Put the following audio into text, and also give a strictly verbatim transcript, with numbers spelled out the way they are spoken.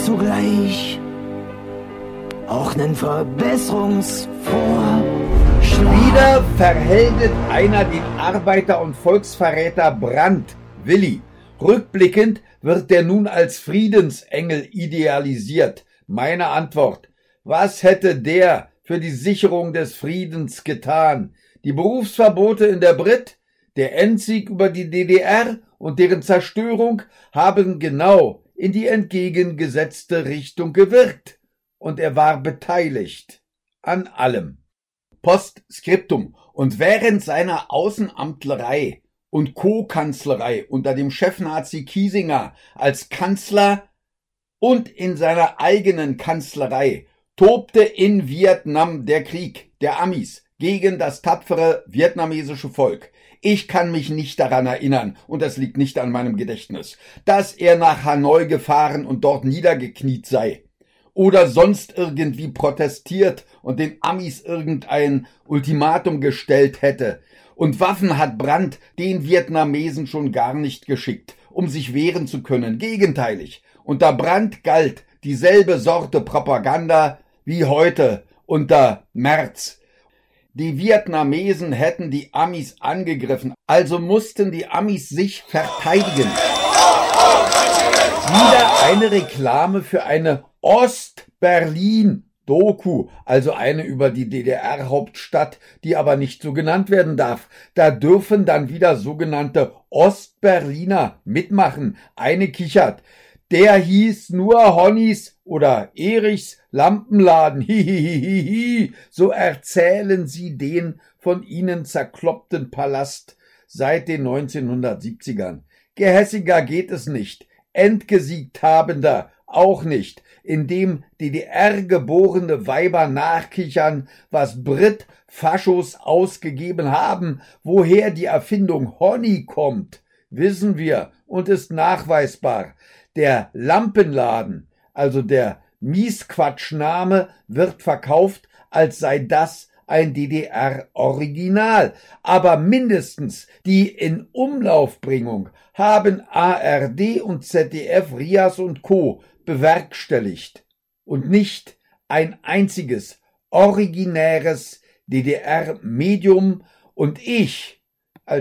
zugleich auch nen Verbesserungsvorschlag. Wieder verheldet einer den Arbeiter- und Volksverräter Brandt, Willi. Rückblickend wird der nun als Friedensengel idealisiert. Meine Antwort: Was hätte der für die Sicherung des Friedens getan? Die Berufsverbote in der Brit, der Endsieg über die D D R und deren Zerstörung haben genau in die entgegengesetzte Richtung gewirkt. Und er war beteiligt an allem. Postskriptum: Und während seiner Außenamtlerei und Co-Kanzlerei unter dem Chefnazi Kiesinger als Kanzler und in seiner eigenen Kanzlerei tobte in Vietnam der Krieg der Amis gegen das tapfere vietnamesische Volk. Ich kann mich nicht daran erinnern, und das liegt nicht an meinem Gedächtnis, dass er nach Hanoi gefahren und dort niedergekniet sei oder sonst irgendwie protestiert und den Amis irgendein Ultimatum gestellt hätte. Und Waffen hat Brandt den Vietnamesen schon gar nicht geschickt, um sich wehren zu können. Gegenteilig. Unter Brandt galt dieselbe Sorte Propaganda wie heute unter Merz. Die Vietnamesen hätten die Amis angegriffen, also mussten die Amis sich verteidigen. Wieder eine Reklame für eine Ost-Berlin-Doku, also eine über die D D R-Hauptstadt, die aber nicht so genannt werden darf. Da dürfen dann wieder sogenannte Ostberliner mitmachen. Eine kichert. Der hieß nur Honnys oder Erichs Lampenladen. Hihihihi. So erzählen sie den von ihnen zerkloppten Palast seit den neunzehnhundertsiebzigern. Gehässiger geht es nicht. Endgesiegt habender auch nicht, indem D D R-geborene Weiber nachkichern, was Brit-Faschos ausgegeben haben. Woher die Erfindung Honey kommt, wissen wir und ist nachweisbar. Der Lampenladen, also der Miesquatschname, wird verkauft, als sei das ein D D R-Original. Aber mindestens die in Umlaufbringung haben A R D und Z D F, R I A S und Co. bewerkstelligt. Und nicht ein einziges originäres D D R-Medium. Und ich